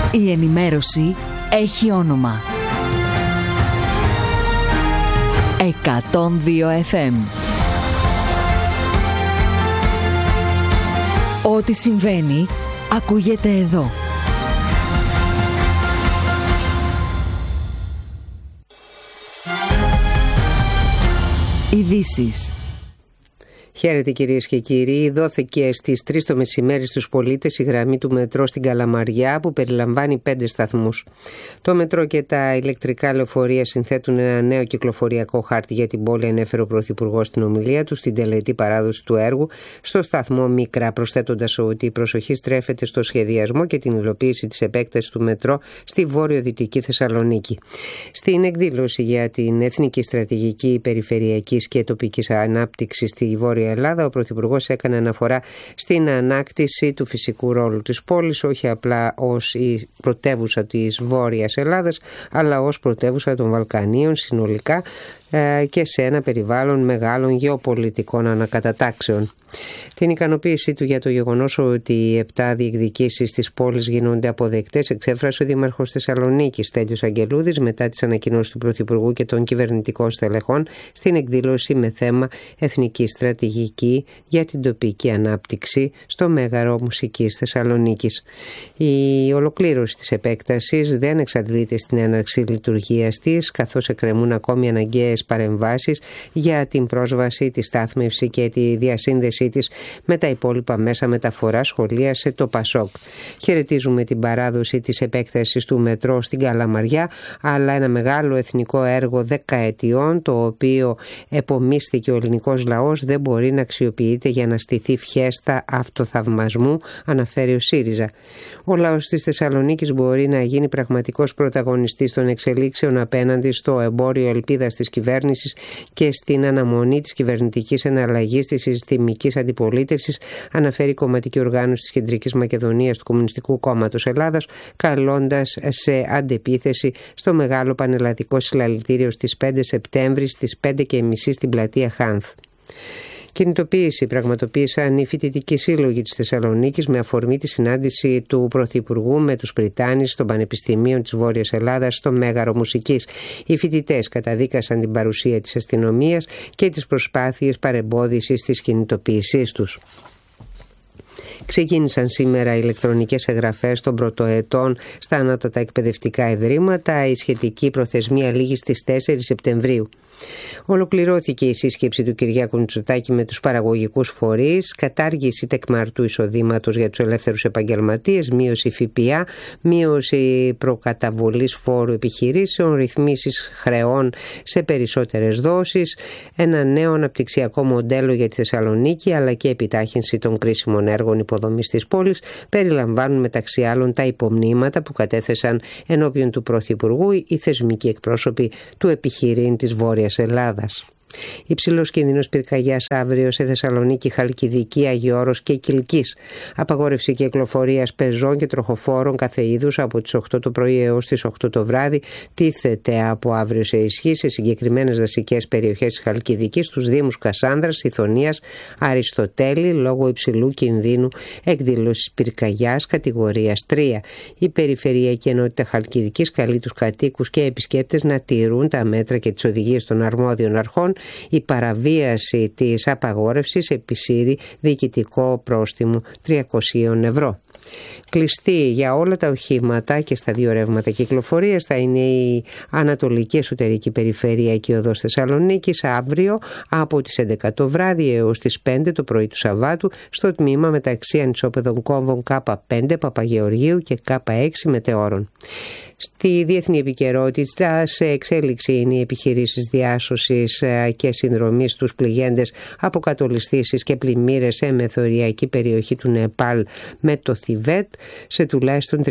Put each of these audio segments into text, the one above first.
Η ενημέρωση έχει όνομα. 102 FM. Ό,τι συμβαίνει, ακούγεται εδώ. Ειδήσεις. Χαίρετε κυρίες και κύριοι. Δόθηκε στις 3 το μεσημέρι στους πολίτες η γραμμή του μετρό στην Καλαμαριά που περιλαμβάνει 5 σταθμούς. Το μετρό και τα ηλεκτρικά λεωφορεία συνθέτουν ένα νέο κυκλοφοριακό χάρτη για την πόλη, ανέφερε ο Πρωθυπουργός στην ομιλία του στην τελετή παράδοση του έργου στο σταθμό Μίκρα, προσθέτοντας ότι η προσοχή στρέφεται στο σχεδιασμό και την υλοποίηση της επέκτασης του μετρό στη βόρειο-δυτική Θεσσαλονίκη. Στην εκδήλωση για την Εθνική Στρατηγική Περιφερειακής και Τοπικής Ανάπτυξης στη Βόρεια Ελλάδα, ο Πρωθυπουργός έκανε αναφορά στην ανάκτηση του φυσικού ρόλου της πόλης, όχι απλά ως η πρωτεύουσα της Βόρειας Ελλάδας, αλλά ως πρωτεύουσα των Βαλκανίων συνολικά και σε ένα περιβάλλον μεγάλων γεωπολιτικών ανακατατάξεων. Την ικανοποίησή του για το γεγονός ότι οι 7 διεκδικήσεις της πόλης γίνονται αποδεκτές εξέφρασε ο Δήμαρχος Θεσσαλονίκης Στέλιος Αγγελούδης μετά τις ανακοινώσεις του Πρωθυπουργού και των κυβερνητικών στελεχών στην εκδήλωση με θέμα Εθνική Στρατηγική για την Τοπική Ανάπτυξη στο Μέγαρο Μουσικής Θεσσαλονίκης. Η ολοκλήρωση της επέκτασης δεν εξαντλείται στην έναρξη λειτουργίας της, καθώς εκκρεμούν ακόμη αναγκαίες παρεμβάσεις για την πρόσβαση, τη στάθμευση και τη διασύνδεσή της με τα υπόλοιπα μέσα μεταφοράς, σχολίασε το ΠΑΣΟΚ. Χαιρετίζουμε την παράδοση της επέκτασης του μετρό στην Καλαμαριά, αλλά ένα μεγάλο εθνικό έργο 10 ετιών, το οποίο επομίστηκε ο ελληνικός λαός, δεν μπορεί να αξιοποιείται για να στηθεί φιέστα αυτοθαυμασμού, αναφέρει ο ΣΥΡΙΖΑ. Ο λαός της Θεσσαλονίκης μπορεί να γίνει πραγματικός πρωταγωνιστής των εξελίξεων απέναντι στο εμπόριο ελπίδας της κυβέρνησης και στην αναμονή της κυβερνητικής εναλλαγής της συστημικής αντιπολίτευσης, αναφέρει η κομματική οργάνωση της Κεντρικής Μακεδονίας του Κομμουνιστικού Κόμματος Ελλάδας, καλώντας σε αντεπίθεση στο μεγάλο πανελλαδικό συλλαλητήριο στις 5 Σεπτέμβρη στις 5:30 στην πλατεία Χάνθ. Κινητοποίηση πραγματοποίησαν οι φοιτητικοί σύλλογοι της Θεσσαλονίκης με αφορμή τη συνάντηση του Πρωθυπουργού με τους πριτάνεις των Πανεπιστημίων της Βόρειας Ελλάδας στο Μέγαρο Μουσικής. Οι φοιτητές καταδίκασαν την παρουσία της αστυνομίας και τις προσπάθειες παρεμπόδισης της κινητοποίησής τους. Ξεκίνησαν σήμερα ηλεκτρονικές εγγραφές των πρωτοετών στα ανώτατα εκπαιδευτικά ιδρύματα. Η σχετική προθεσμία λήγει στις 4 Σεπτεμβρίου. Ολοκληρώθηκε η σύσκεψη του Κυριάκου Μητσοτάκη με τους παραγωγικούς φορείς, κατάργηση τεκμαρτού εισοδήματος για τους ελεύθερους επαγγελματίες, μείωση ΦΠΑ, μείωση προκαταβολής φόρου επιχειρήσεων, ρυθμίσεις χρεών σε περισσότερες δόσεις, ένα νέο αναπτυξιακό μοντέλο για τη Θεσσαλονίκη, αλλά και επιτάχυνση των κρίσιμων έργων υποδομής της πόλης, περιλαμβάνουν μεταξύ άλλων τα υπομνήματα που κατέθεσαν ενώπιον του Πρωθυπουργού οι θεσμικοί εκπρόσωποι του επιχειρήν της Βόρειας Ελλάδας. Υψηλός κίνδυνος πυρκαγιάς αύριο σε Θεσσαλονίκη, Χαλκιδική, Αγιώρος και Κιλκής. Απαγόρευση κυκλοφορίας πεζών και τροχοφόρων κάθε είδους από τις 8 το πρωί έως τις 8 το βράδυ τίθεται από αύριο σε ισχύ σε συγκεκριμένες δασικές περιοχές της Χαλκιδικής, στους δήμους Κασάνδρας, Ιθωνίας, Αριστοτέλη, λόγω υψηλού κινδύνου εκδήλωσης πυρκαγιάς κατηγορίας 3. Η Περιφερειακή Ενότητα Χαλκιδικής καλεί τους κατοίκους και επισκέπτες να τηρούν τα μέτρα και τις οδηγίες των αρμόδιων αρχών. Η παραβίαση της απαγόρευσης επισύρει διοικητικό πρόστιμο 300 ευρώ. Κλειστή για όλα τα οχήματα και στα 2 ρεύματα κυκλοφορίας θα είναι η Ανατολική Εσωτερική Περιφερειακή Οδός Θεσσαλονίκης αύριο από τις 11 το βράδυ έως τις 5 το πρωί του Σαββάτου στο τμήμα μεταξύ ανισόπεδων κόμβων K5 Παπαγεωργίου και K6 Μετεώρων. Στη διεθνή επικαιρότητα, σε εξέλιξη είναι οι επιχειρήσεις διάσωσης και συνδρομής στους πληγέντες από κατολισθήσεις και πλημμύρες σε μεθοριακή περιοχή του Νεπάλ με το Θιβέτ. Σε τουλάχιστον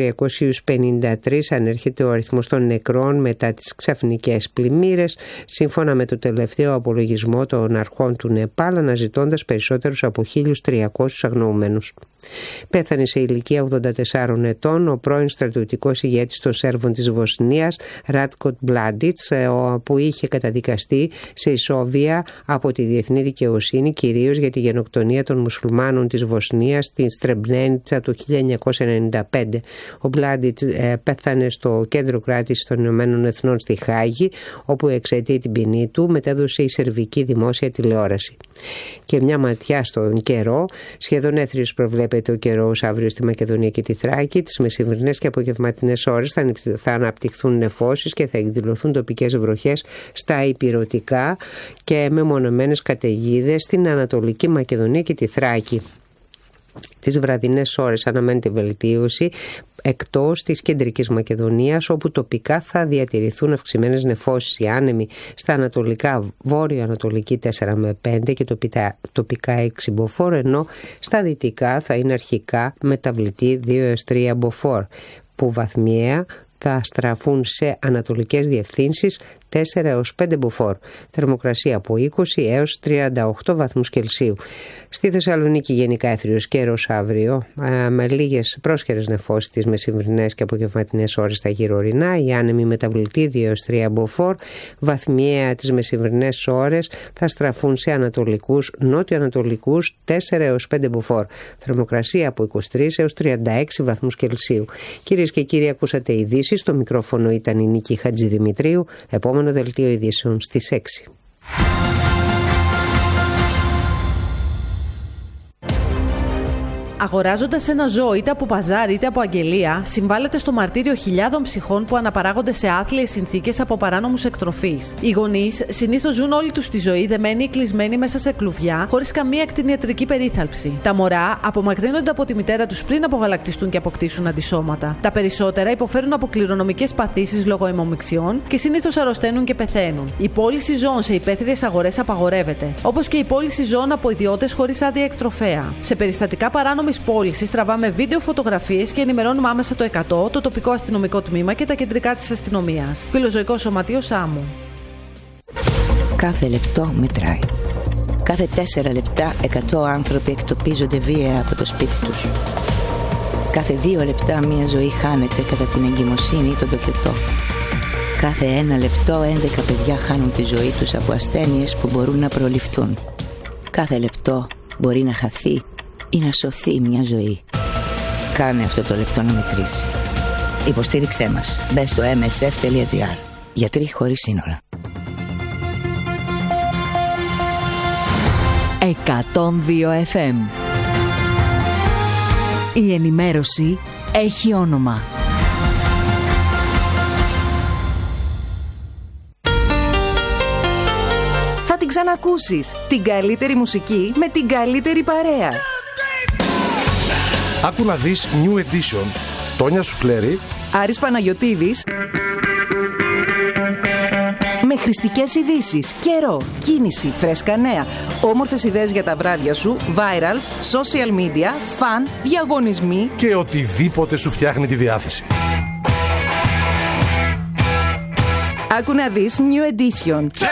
353 ανέρχεται ο αριθμός των νεκρών μετά τις ξαφνικές πλημμύρες, σύμφωνα με το τελευταίο απολογισμό των αρχών του Νεπάλ, αναζητώντας περισσότερους από 1.300 αγνοούμενους. Πέθανε σε ηλικία 84 ετών ο πρώην στρατιωτικός ηγέτης των Σέρβων συνάδελφον της Βοσνίας, Ράτκο Μλάντιτς, που είχε καταδικαστεί σε ισόβια από τη διεθνή δικαιοσύνη, κυρίως για τη γενοκτονία των μουσουλμάνων της Βοσνίας στην Στρεμπνένιτσα το 1995. Ο Μλάντιτς πέθανε στο κέντρο κράτησης των Ηνωμένων Εθνών στη Χάγη, όπου εξαιτεί την ποινή του μετέδωσε η σερβική δημόσια τηλεόραση. Και μια ματιά στον καιρό. Σχεδόν έθριος προβλέπεται ο καιρός αύριο στη Μακεδονία και τη Θράκη. Τις μεσημβρινές και απογευματινές ώρες θα αναπτυχθούν νεφώσεις και θα εκδηλωθούν τοπικές βροχές στα ηπειρωτικά και μεμονωμένες καταιγίδες στην Ανατολική Μακεδονία και τη Θράκη. Τις βραδινές ώρες αναμένεται βελτίωση εκτός της κεντρικής Μακεδονίας, όπου τοπικά θα διατηρηθούν αυξημένες νεφώσεις. Οι άνεμοι στα ανατολικά, βόρειο-ανατολική 4 με 5 και τοπικά 6 μποφόρ, ενώ στα δυτικά θα είναι αρχικά μεταβλητή 2 έως 3 μποφόρ, που βαθμιαία θα στραφούν σε ανατολικές διευθύνσεις 4 έως 5 μποφόρ. Θερμοκρασία από 20 έως 38 βαθμούς Κελσίου. Στη Θεσσαλονίκη γενικά έθριος καιρός αύριο, με λίγες πρόσχερες νεφώσεις τις μεσημβρινές και απογευματινές ώρες στα γύρω-ορεινά. Οι άνεμοι μεταβλητή 2 έως 3 μποφόρ. Βαθμιαία τις μεσημβρινές ώρες θα στραφούν σε ανατολικούς, νότιο-ανατολικούς 4 έως 5 μποφόρ. Θερμοκρασία από 23 έως 36 βαθμούς Κελσίου. Κυρίες και κύριοι, ακούσατε ειδήσεις. Στο μικρόφωνο ήταν η Νίκη Χατζηδημητρίου. Επόμενο δελτίο ειδήσεων στις 6. Αγοράζοντας ένα ζώο είτε από παζάρι είτε από αγγελία, συμβάλλεται στο μαρτύριο χιλιάδων ψυχών που αναπαράγονται σε άθλιες συνθήκες από παράνομους εκτροφείς. Οι γονείς συνήθως ζουν όλη τους τη ζωή δεμένοι ή κλεισμένοι μέσα σε κλουβιά, χωρίς καμία κτηνιατρική περίθαλψη. Τα μωρά απομακρύνονται από τη μητέρα τους πριν απογαλακτιστούν και αποκτήσουν αντισώματα. Τα περισσότερα υποφέρουν από κληρονομικές παθήσεις λόγω αιμομιξιών και συνήθως αρρωσταίνουν και πεθαίνουν. Η πώληση ζώων σε υπαίθριες αγορές απαγορεύεται, όπως και η πώληση ζώων από ιδιώτες χωρίς άδεια εκτροφέα. Σε περιστατικά παράνομης πώλησης τραβάμε βίντεο, φωτογραφίες και ενημερώνουμε άμεσα το 100, το τοπικό αστυνομικό τμήμα και τα κεντρικά της αστυνομίας. Φιλοζωικό Σωματείο Σάμου. Κάθε λεπτό μετράει. Κάθε 4 λεπτά 100 άνθρωποι εκτοπίζονται βία από το σπίτι τους. Κάθε 2 λεπτά μια ζωή χάνεται κατά την εγκυμοσύνη ή τον τοκετό. Κάθε 1 λεπτό 11 παιδιά χάνουν τη ζωή τους από ασθένειες που μπορούν να προληφθούν. Κάθε λεπτό μπορεί να χαθεί ή να σωθεί μια ζωή. Κάνε αυτό το λεπτό να μετρήσει. Υποστήριξέ μας. Μπες στο msf.gr. Γιατροί χωρίς σύνορα. 102 FM. Η ενημέρωση έχει όνομα. Θα την ξανακούσεις. Την καλύτερη μουσική με την καλύτερη παρέα. Άκου να δεις New Edition. Τόνια Σουφλέρη, Άρης Παναγιωτίδης. Με χρηστικές ειδήσεις, καιρό, κίνηση, φρέσκα νέα, όμορφες ιδέες για τα βράδια σου, virals, social media, φαν, διαγωνισμοί και οτιδήποτε σου φτιάχνει τη διάθεση. Άκου να δεις New Edition.